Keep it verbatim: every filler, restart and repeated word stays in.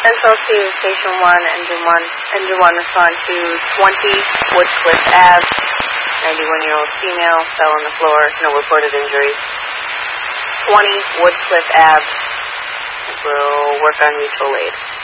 Central to Station one, Engine one. Engine one respond to twenty Woodcliff Ave. ninety-one-year-old female fell on the floor. No reported injuries. twenty Woodcliff Ave. We'll work on mutual aid.